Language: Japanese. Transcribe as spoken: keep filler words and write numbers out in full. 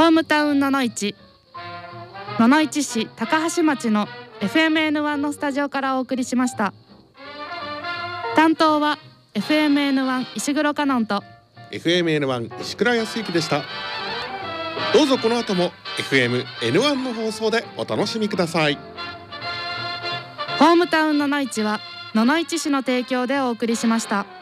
ホームタウンののいち野々市市高橋町の エフエムエヌワン のスタジオからお送りしました。担当は エフエムエヌワン 石黒香音とエフエムエヌワン 石倉康之でした。どうぞこの後も エフエムエヌワン の放送でお楽しみください。 ホームタウンののいちは野々市市の提供でお送りしました。